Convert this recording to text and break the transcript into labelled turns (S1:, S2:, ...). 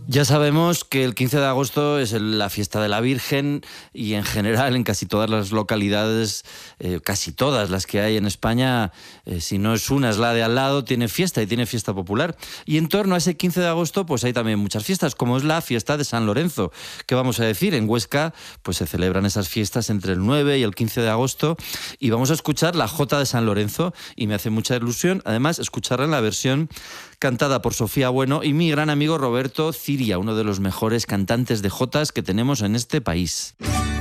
S1: Ya sabemos que el 15 de agosto es la fiesta de la Virgen y en general en casi todas las localidades, casi todas las que hay en España, si no es una, es la de al lado, tiene fiesta y tiene fiesta popular. Y en torno a ese 15 de agosto pues hay también muchas fiestas, como es la fiesta de San Lorenzo. ¿Qué vamos a decir? En Huesca pues se celebran esas fiestas entre el 9 y el 15 de agosto y vamos a escuchar la Jota de San Lorenzo y me hace mucha ilusión además escucharla en la versión cantada por Sofía Bueno y mi gran amigo Roberto Ciria, uno de los mejores cantantes de jotas que tenemos en este país.